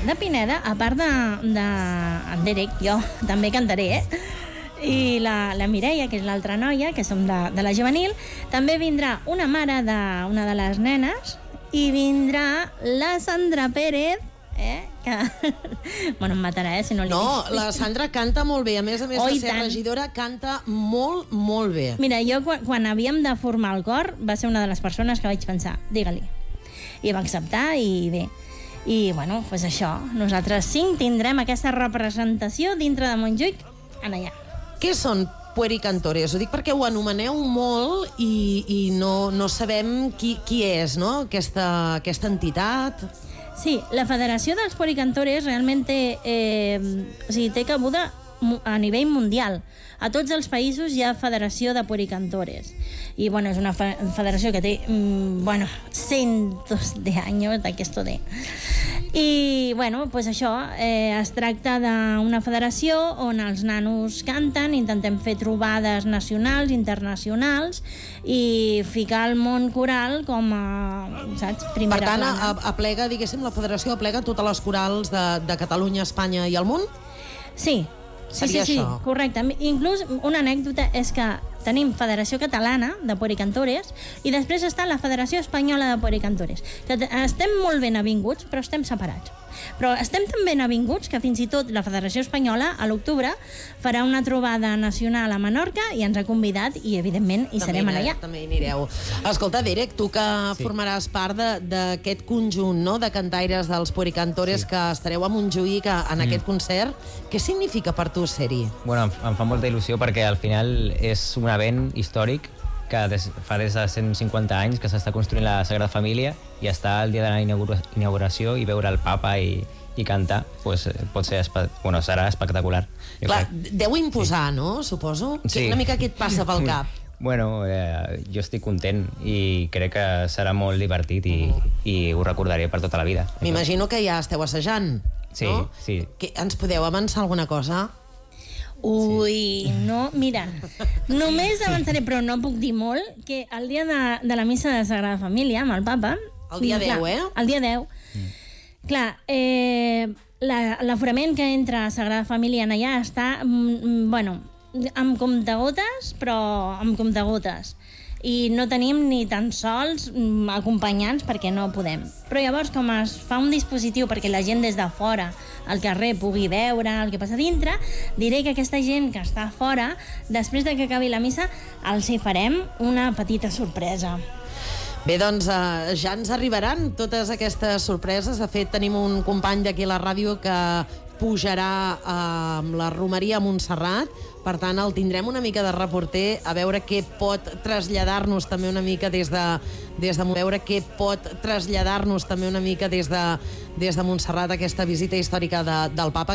de Pineda, a part en Derek, jo també cantaré, i la Mireia, que és l'altra noia, que som de la juvenil, també vindrà una mare d'una de les nenes, i vindrà la Sandra Pérez, que... bueno, em matarà, si no li dic. No, la Sandra canta molt bé. A més de ser regidora, canta molt, molt bé. Mira, jo quan havíem de formar el cor, va ser una de les persones que vaig pensar, digue-li. I va acceptar, i bé. I, bueno, doncs això, nosaltres 5 tindrem aquesta representació dintre de Montjuïc, allà. Què són puericantores? Ho dic perquè ho anomeneu molt i no sabem qui és, no?, aquesta entitat. Sí, la Federació dels Puericantores realment té cabuda a nivell mundial. A tots els països hi ha Federació de Puericantores. I, bueno, és una federació que té, cientos de anys d'aquesto de... I, bueno, pues això, es tracta d'una federació on els nanos canten, intentem fer trobades nacionals, internacionals, i ficar el món coral com a, saps, primera plana. Per tant, aplega, diguéssim, la federació aplega totes les corals de Catalunya, Espanya i el món? Sí. Sí, correcte. Inclús una anècdota és que tenim Federació Catalana de Puericantores i després està la Federació Espanyola de Puericantores, que estem molt ben avinguts, però estem separats. Però estem tan ben avinguts que fins i tot la Federació Espanyola a l'octubre farà una trobada nacional a Menorca i ens ha convidat i, evidentment, hi serem allà. També hi anireu. Escolta, Derek, tu que formaràs part d'aquest conjunt, no?, de cantaires dels Puericantores que estareu a Montjuïc en aquest concert, què significa per tu ser-hi? Bueno, em fa molta il·lusió perquè al final és un event històric que fa des de 150 anys que s'està construint la Sagrada Família i estar el dia de la inauguració i veure el papa i cantar, pues, serà espectacular. Clar, deu imposar, no?, suposo? Sí. Una mica què et passa pel cap? Bueno, jo estic content i crec que serà molt divertit i ho recordaré per tota la vida. M'imagino que ja esteu assajant, sí, no? Sí. Ens podeu avançar alguna cosa? Ui, no, mira, només avançaré, però no puc dir molt, que el dia de la missa de Sagrada Família amb el papa... El dia 10, El dia 10. Clar, l'aforament que entra a Sagrada Família en allà està, amb comptagotes, però amb comptagotes. I no tenim ni tan sols acompanyants perquè no podem. Però llavors, com es fa un dispositiu perquè la gent des de fora, al carrer, pugui veure el que passa dintre, diré que aquesta gent que està fora, després de que acabi la missa, els hi farem una petita sorpresa. Bé, doncs ja ens arribaran totes aquestes sorpreses. De fet, tenim un company d'aquí a la ràdio que pujarà amb la romeria a Montserrat. Per tant, el tindrem una mica de reporter a veure què pot traslladar-nos també una mica des de Montserrat aquesta visita històrica del papa.